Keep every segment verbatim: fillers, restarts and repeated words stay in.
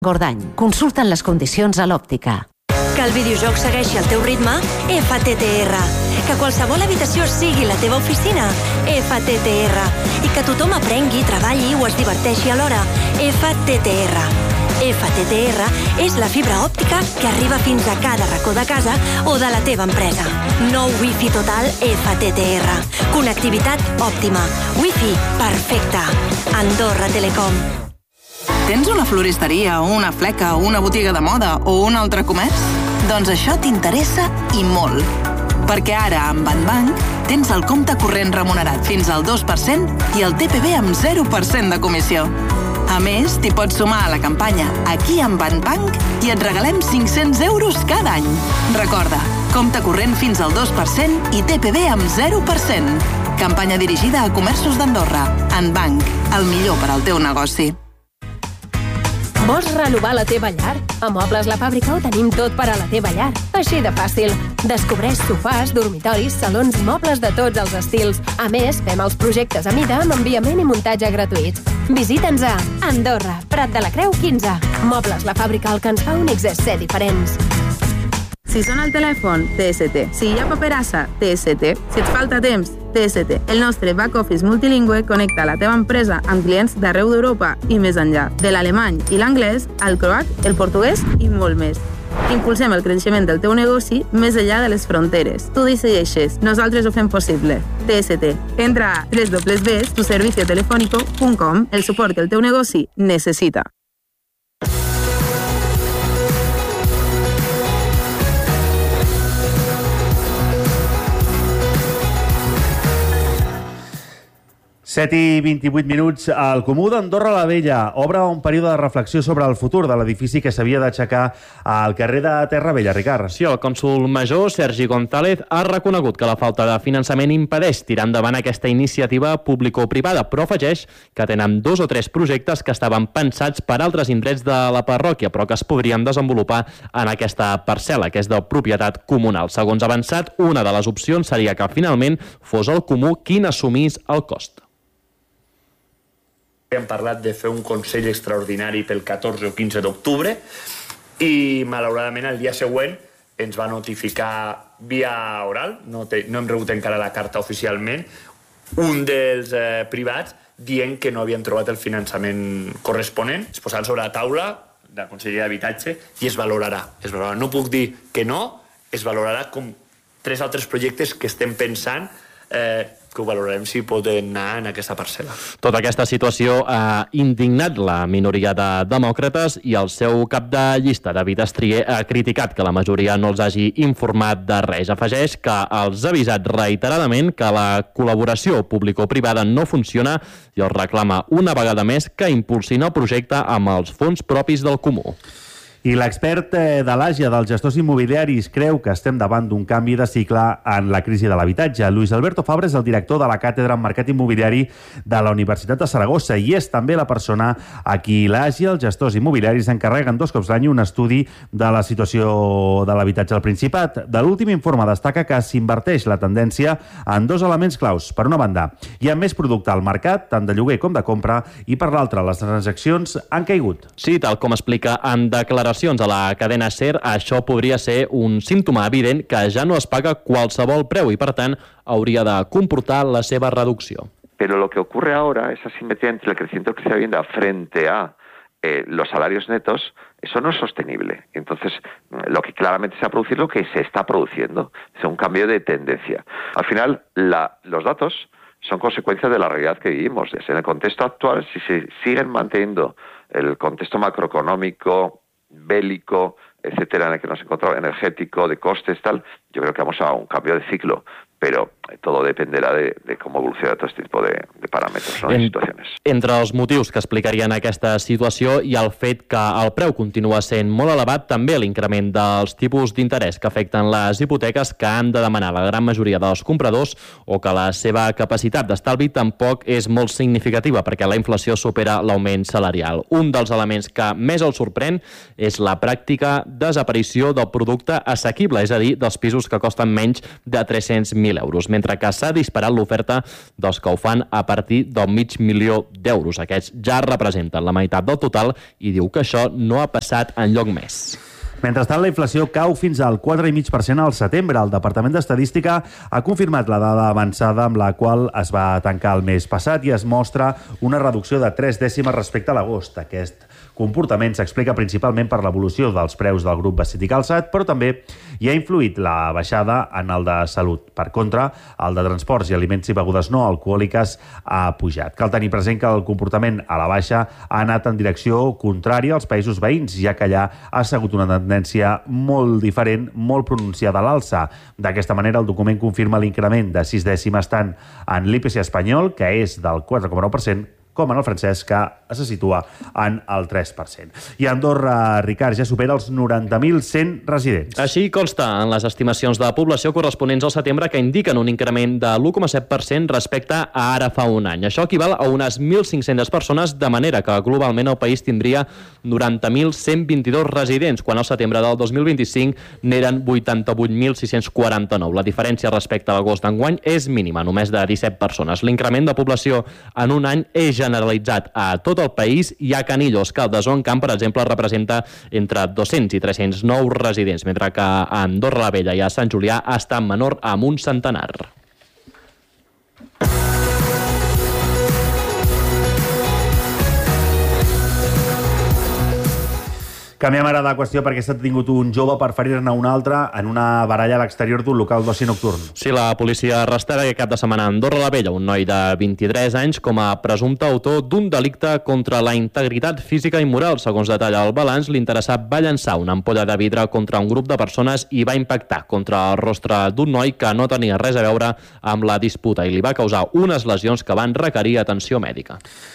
Gordany. Consulten les condicions a l'òptica. Que el videojoc segueixi el teu ritme? F T T R. Que qualsevol habitació sigui la teva oficina? F T T R. I que tothom aprengui, treballi o es diverteixi alhora? F T T R. F T T R és la fibra òptica que arriba fins a cada racó de casa o de la teva empresa. Nou Wi-Fi total F T T R. Connectivitat òptima. Wi-Fi perfecte. Andorra Telecom. Tens una floristeria, una fleca, una botiga de moda o un altre comerç? Doncs això t'interessa i molt. Perquè ara, amb Banbank, tens el compte corrent remunerat fins al dos per cent i el T P V amb zero per cent de comissió. A més, t'hi pots sumar a la campanya Aquí amb Banbank i et regalem cinc-cents euros cada any. Recorda, compte corrent fins al dos per cent i T P V amb zero per cent. Campanya dirigida a comerços d'Andorra. Banbank, el millor per al teu negoci. Vols renovar la teva llar? A Mobles La Fàbrica ho tenim tot per a la teva llar. Així de fàcil. Descobreix sofàs, dormitoris, salons i mobles de tots els estils. A més, fem els projectes a mida amb enviament i muntatge gratuïts. Visita'ns a Andorra, Prat de la Creu quinze. Mobles La Fàbrica, el que ens fa únics és ser diferents. Si sona el telèfon, T S T. Si hi ha paperassa, T S T. Si et falta temps, T S T. El nostre back-office multilingüe connecta la teva empresa amb clients d'arreu d'Europa i més enllà. De l'alemany i l'anglès, al croat, el portuguès i molt més. Impulsem el creixement del teu negoci més enllà de les fronteres. Tu decideixes, nosaltres ho fem possible. T S T. Entra a w w w punt tu servicio telefónico punt com, el suport que el teu negoci necessita. set i vint-i-vuit minuts. El Comú d'Andorra la Vella obre un període de reflexió sobre el futur de l'edifici que s'havia d'aixecar al carrer de Terra Vella. Ricard. Sí, el cònsol major, Sergi González, ha reconegut que la falta de finançament impedeix tirar endavant aquesta iniciativa público-privada, però afegeix que tenen dos o tres projectes que estaven pensats per altres indrets de la parròquia, però que es podrien desenvolupar en aquesta parcel·la, que és de propietat comunal. Segons avançat, una de les opcions seria que finalment fos el Comú qui n'assumís el cost. Hem parlat de fer un Consell extraordinari pel catorze o quinze d'octubre i, malauradament, el dia següent ens va notificar via oral, no, te, no hem rebut encara la carta oficialment, un dels eh, privats dient que no havien trobat el finançament corresponent. Es posarà sobre la taula de la Conselleria d'Habitatge i es valorarà. es valorarà. No puc dir que no, es valorarà com tres altres projectes que estem pensant eh, que ho valorarem si poden anar en aquesta parcel·la. Tota aquesta situació ha indignat la minoria de demòcrates i el seu cap de llista, David Estrier, ha criticat que la majoria no els hagi informat de res. Afegeix que els ha avisat reiteradament que la col·laboració público-privada no funciona i els reclama una vegada més que impulsin el projecte amb els fons propis del Comú. I l'expert de l'Àsia dels gestors immobiliaris creu que estem davant d'un canvi de cicle en la crisi de l'habitatge. Luis Alberto Fabra és el director de la Càtedra en Mercat Immobiliari de la Universitat de Saragossa i és també la persona a qui l'Àsia, els gestors immobiliaris, encarreguen dos cops l'any un estudi de la situació de l'habitatge al Principat. De l'últim informe destaca que s'inverteix la tendència en dos elements claus. Per una banda, hi ha més producte al mercat, tant de lloguer com de compra, i per l'altra, les transaccions han caigut. Sí, tal com explica en declaració a la cadena SER, això podria ser un símptoma evident que ja no es paga qualsevol preu i, per tant, hauria de comportar la seva reducció. Pero lo que ocurre ahora, esa simetría entre el crecimiento que se está viendo frente a eh, los salarios netos, eso no es sostenible. Entonces, lo que claramente se va a producir, lo que se está produciendo, es un cambio de tendencia. Al final, la, los datos son consecuencia de la realidad que vivimos. En el contexto actual, si se siguen manteniendo el contexto macroeconómico, bélico, etcétera, en el que nos encontramos, energético, de costes, tal, yo creo que vamos a un cambio de ciclo, pero todo dependerà de, de com evoluciona tot aquest tipus de, de paràmetres, no? En, situacions. Entre els motius que explicarien aquesta situació i el fet que el preu continua sent molt elevat, també l'increment dels tipus d'interès que afecten les hipoteques que han de demanar la gran majoria dels compradors o que la seva capacitat d'estalvi tampoc és molt significativa perquè la inflació supera l'augment salarial. Un dels elements que més els sorprèn és la pràctica desaparició del producte assequible, és a dir, dels pisos que costen menys de tres-cents mil euros, mentre que s'ha disparat l'oferta dels que ho fan a partir del mig milió d'euros. Aquests ja representen la meitat del total i diu que això no ha passat enlloc més. Mentrestant, la inflació cau fins al quatre coma cinc per cent al setembre. El Departament d'Estadística ha confirmat la dada avançada amb la qual es va tancar el mes passat i es mostra una reducció de tres dècimes respecte a l'agost. Aquest comportament s'explica principalment per l'evolució dels preus del grup Vestit i Calçat, però també hi ha influït la baixada en el de salut. Per contra, el de transports i aliments i begudes no alcohòliques ha pujat. Cal tenir present que el comportament a la baixa ha anat en direcció contrària als països veïns, ja que allà ha sigut una tendència molt diferent, molt pronunciada a l'alça. D'aquesta manera, el document confirma l'increment de sis dècimes tant en l'I P C espanyol, que és del quatre coma nou per cent, com en el francès, que se situa en el tres per cent. I Andorra, Ricard, ja supera els noranta mil cent residents. Així consta en les estimacions de població corresponents al setembre, que indiquen un increment de l'u coma set per cent respecte a ara fa un any. Això equival a unes mil cinc-centes persones, de manera que globalment el país tindria noranta mil cent vint-i-dos residents, quan al setembre del dos mil vint-i-cinc n'eren vuitanta-vuit mil sis-cents quaranta-nou. La diferència respecte a l'agost d'enguany és mínima, només de disset persones. L'increment de població en un any és generalitzat a tot el país i a Canillos, Caldes o Encamp, per exemple, representa entre dos-cents i tres-cents nou residents, mentre que a Andorra la Vella i a Sant Julià està en menor amb un centenar. Canviem ara de qüestió perquè s'ha detingut un jove per ferir-ne un altre en una baralla a l'exterior d'un local d'oci nocturn. Sí, la policia arrestarà aquest cap de setmana a Andorra la Vella un noi de vint-i-tres anys com a presumpte autor d'un delicte contra la integritat física i moral. Segons detalla el balanç, l'interessat va llançar una ampolla de vidre contra un grup de persones i va impactar contra el rostre d'un noi que no tenia res a veure amb la disputa i li va causar unes lesions que van requerir atenció mèdica.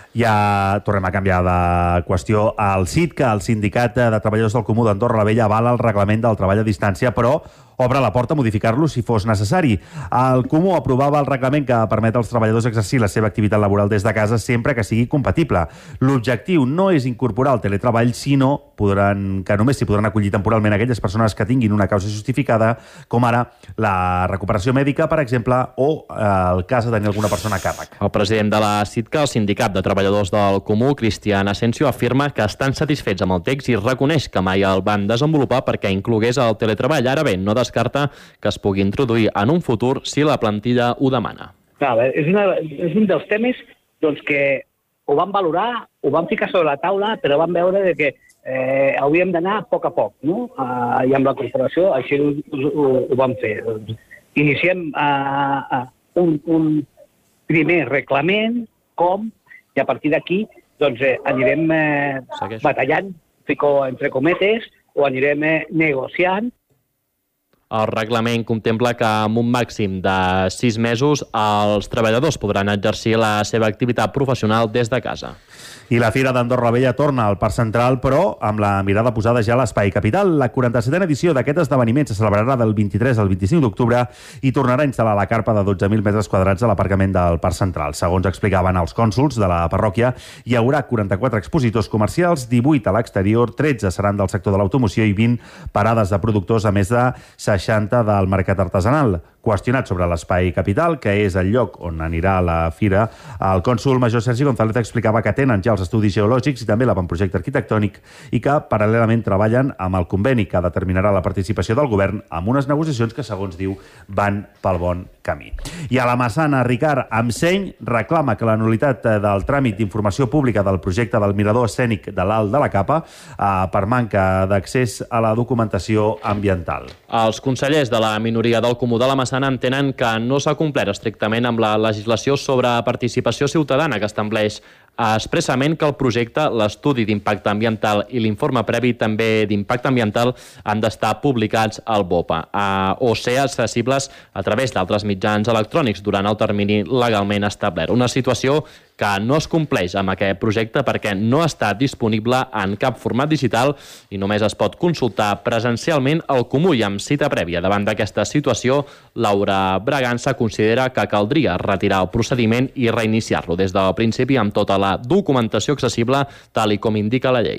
Ja tornem a canviar de qüestió. El C I T, que el Sindicat de Treballadors del Comú d'Andorra la Vella avala el reglament del treball a distància, però obre la porta a modificar-lo si fos necessari. El Comú aprovava el reglament que permet als treballadors exercir la seva activitat laboral des de casa sempre que sigui compatible. L'objectiu no és incorporar el teletreball, sinó podran, que només s'hi podran acollir temporalment aquelles persones que tinguin una causa justificada, com ara la recuperació mèdica, per exemple, o el cas de tenir alguna persona a càrrec. El president de la C I T C A, el Sindicat de Treballadors del Comú, Cristian Asensio, afirma que estan satisfets amb el text i reconeix que mai el van desenvolupar perquè inclogués el teletreball. Ara bé, no descarta que es pugui introduir en un futur si la plantilla ho demana. A veure, és, una, és un dels temes doncs, que ho vam valorar, ho vam ficar sobre la taula, però vam veure de que eh, hauríem d'anar a poc a poc, no? Uh, I amb la corporació així ho, ho, ho vam fer. Doncs, iniciem uh, uh, un, un primer reglament, com, i a partir d'aquí doncs, eh, anirem eh, batallant, fico entre cometes, o anirem eh, negociant. El reglament contempla que amb un màxim de sis mesos els treballadors podran exercir la seva activitat professional des de casa. I la Fira d'Andorra la Vella torna al Parc Central, però amb la mirada posada ja a l'Espai Capital. La quaranta-setena edició d'aquest esdeveniment se celebrarà del vint-i-tres al vint-i-cinc d'octubre i tornarà a instal·lar la carpa de dotze mil metres quadrats a l'aparcament del Parc Central. Segons explicaven els cònsols de la parròquia, hi haurà quaranta-quatre expositors comercials, divuit a l'exterior, tretze seran del sector de l'automoció i vint parades de productors, a més de seixanta del mercat artesanal. Qüestionat sobre l'Espai Capital, que és el lloc on anirà la fira, el cònsol major Sergi González explicava que tenen ja els estudis geològics i també l'avantprojecte arquitectònic i que paral·lelament treballen amb el conveni que determinarà la participació del govern amb unes negociacions que, segons diu, van pel bon camí. I a la Massana, Ricard, amb seny reclama que la nul·litat del tràmit d'informació pública del projecte del mirador escènic de l'Alt de la Capa eh, per manca d'accés a la documentació ambiental. Els consellers de la minoria del Comú de la Massana entenen que no s'ha complert estrictament amb la legislació sobre participació ciutadana que estableix expressament que el projecte, l'estudi d'impacte ambiental i l'informe previ també d'impacte ambiental han d'estar publicats al BOPA eh, o ser accessibles a través d'altres mitjans electrònics durant el termini legalment establert. Una situació que no es compleix amb aquest projecte perquè no està disponible en cap format digital i només es pot consultar presencialment al Comú i amb cita prèvia. Davant d'aquesta situació, Laura Bragança considera que caldria retirar el procediment i reiniciar-lo des del principi amb tota la documentació accessible tal i com indica la llei.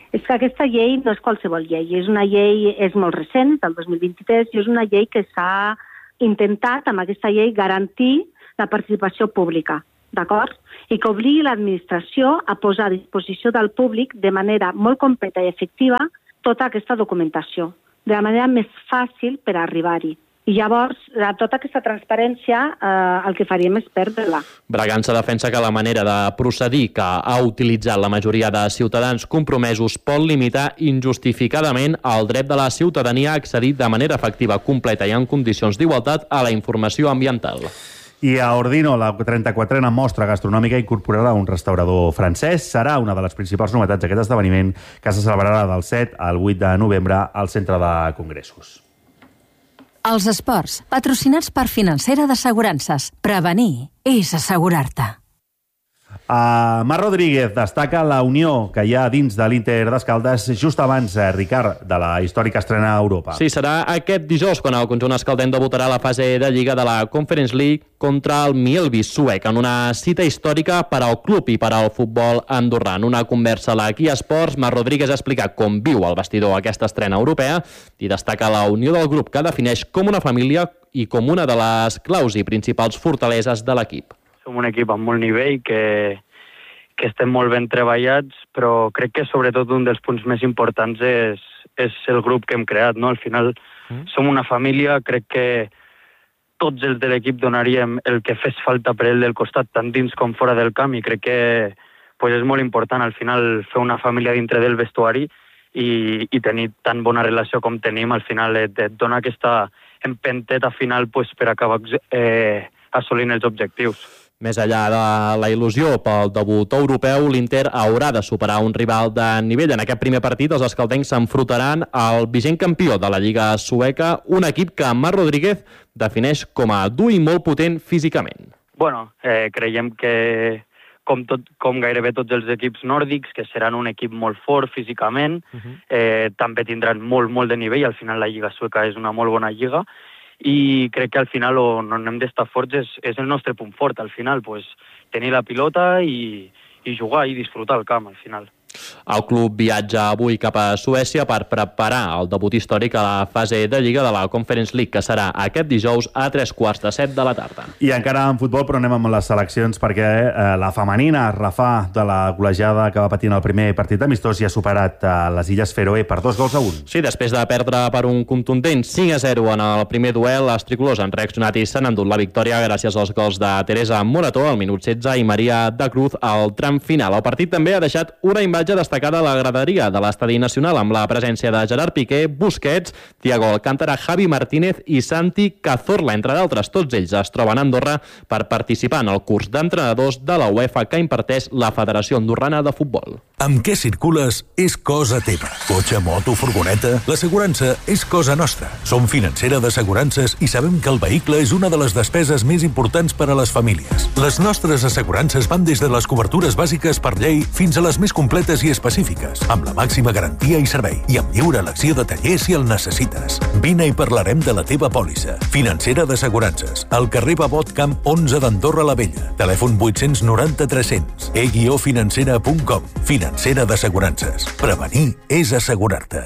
és que aquesta llei no és qualsevol llei, és una llei, és molt recent, del dos mil vint-i-tres, i és una llei que s'ha intentat, amb aquesta llei, garantir la participació pública, d'acord? I que obligui l'administració a posar a disposició del públic de manera molt completa i efectiva tota aquesta documentació, de la manera més fàcil per arribar-hi. I llavors, tota aquesta transparència, eh, el que faríem és perdre-la. Bragança defensa que la manera de procedir que ha utilitzat la majoria de ciutadans compromesos pot limitar injustificadament el dret de la ciutadania a accedir de manera efectiva, completa i en condicions d'igualtat a la informació ambiental. I a Ordino, la trenta-quatrena mostra gastronòmica incorporarà un restaurador francès. Serà una de les principals novetats d'aquest esdeveniment, que se celebrarà del set al vuit de novembre al Centre de Congressos. Els esports, patrocinats per Financera d'Assegurances. Prevenir és assegurar-te. Uh, Marc Rodríguez destaca la unió que hi ha dins de l'Inter d'Escaldes just abans, eh, Ricard, de la històrica estrena a Europa. Sí, serà aquest dijous quan el conjunt escaldenc debutarà a la fase de Lliga de la Conference League contra el Mjällby suec, en una cita històrica per al club i per al futbol andorrà. En una conversa a la Kia Sports, Marc Rodríguez ha explicat com viu al vestidor aquesta estrena europea i destaca la unió del grup, que defineix com una família i com una de les claus i principals fortaleses de l'equip. Som un equip amb molt nivell, que, que estem molt ben treballats, però crec que sobretot un dels punts més importants és, és el grup que hem creat, no? Al final mm. som una família, crec que tots els de l'equip donaríem el que fes falta per ell del costat, tant dins com fora del camp, i crec que pues, és molt important al final fer una família dintre del vestuari i, i tenir tan bona relació com tenim, al final et, et dona aquesta empenteta final pues, per acabar eh, assolint els objectius. Més enllà de la il·lusió pel debut europeu, l'Inter haurà de superar un rival de nivell. En aquest primer partit, els escaldencs s'enfrontaran al vigent campió de la Lliga sueca, un equip que Marc Rodríguez defineix com a dur i molt potent físicament. Bueno, eh, creiem que com, tot, com gairebé tots els equips nòrdics, que seran un equip molt fort físicament, uh-huh. eh, també tindran molt, molt de nivell. Al final la Lliga sueca és una molt bona lliga, i crec que al final on hem d'estar forts és, és el nostre punt fort, al final, pues, tenir la pilota i, i jugar i disfrutar el camp, al final. El club viatja avui cap a Suècia per preparar el debut històric a la fase de Lliga de la Conference League, que serà aquest dijous a tres quarts de set de la tarda. I encara en futbol, però anem amb les seleccions, perquè eh, la femenina, Rafà, de la col·legiada que va patir en el primer partit amistós, ja ha superat eh, les Illes Fèroe per dos gols a un. Sí, després de perdre per un contundent cinc a zero en el primer duel, les tricolors han reaccionat i s'han endut la victòria gràcies als gols de Teresa Morató al minut setze i Maria de Cruz al tram final. El partit també ha deixat una imatge destacada a la graderia de l'Estadi Nacional amb la presència de Gerard Piqué, Busquets, Thiago Alcántara, Javi Martínez i Santi Cazorla, entre d'altres. Tots ells es troben a Andorra per participar en el curs d'entrenadors de la UEFA que imparteix la Federació Andorrana de Futbol. Amb què circules és cosa teva. Cotxe, moto, furgoneta... L'assegurança és cosa nostra. Som Financera d'Assegurances i sabem que el vehicle és una de les despeses més importants per a les famílies. Les nostres assegurances van des de les cobertures bàsiques per llei fins a les més completes i específiques, amb la màxima garantia i servei, i amb lliure elecció de taller si el necessites. Vine i parlarem de la teva pòlissa. Financera d'Assegurances, al carrer Babot Camp onze d'Andorra la Vella. Telèfon vuit nou zero tres cents, e guió financera punt com. Financera d'Assegurances. Prevenir és assegurar-te.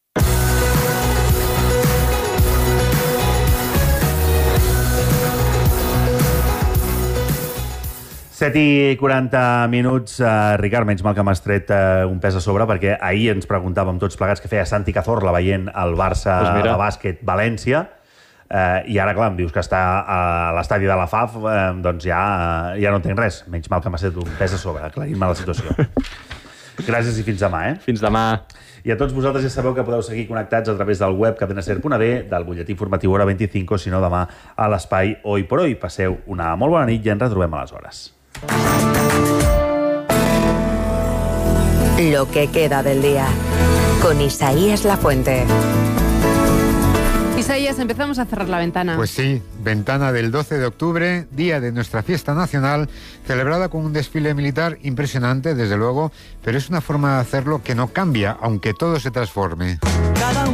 set i quaranta minuts. Uh, Ricard, menys mal que m'has tret uh, un pes a sobre, perquè ahir ens preguntàvem tots plegats què feia Santi Cazorla veient el Barça pues a bàsquet València, uh, i ara, clar, em dius que està a l'estadi de la F A F, uh, doncs ja, uh, ja no entenc res. Menys mal que m'has tret un pes a sobre, aclarim-me la situació. Gràcies i fins demà, eh? Fins demà. I a tots vosaltres ja sabeu que podeu seguir connectats a través del web cadenaser punt a de, del butlletí informatiu Hora vint-i-cinc, o si no, demà a l'espai Hoy por Hoy. Passeu una molt bona nit i ens retrobem aleshores. Lo que queda del día, con Isaías Lafuente. Isaías, empezamos a cerrar la ventana. Pues sí, ventana del doce de octubre, día de nuestra fiesta nacional, celebrada con un desfile militar impresionante, desde luego, pero es una forma de hacerlo que no cambia, aunque todo se transforme. Cada